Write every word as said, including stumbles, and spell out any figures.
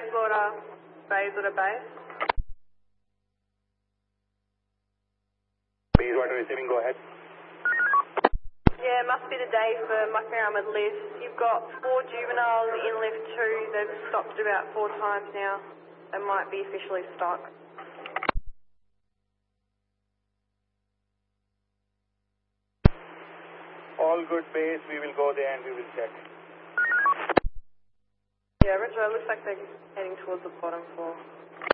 Bayswater, Bayswater base. Bayswater receiving, go ahead. Yeah, it must be the day for mucking around with lifts. You've got four juveniles in lift two. They've stopped about four times now. They might be officially stuck. All good base, we will go there and we will check. Yeah, Roger, it looks like they're heading towards the bottom floor.